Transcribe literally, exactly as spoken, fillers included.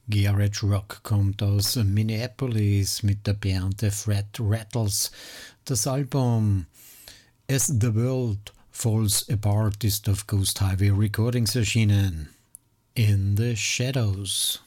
Garage Rock kommt aus Minneapolis mit der Band The Fred Rattles. Das Album As the World Falls Apart ist auf Ghost Highway Recordings erschienen. In the Shadows.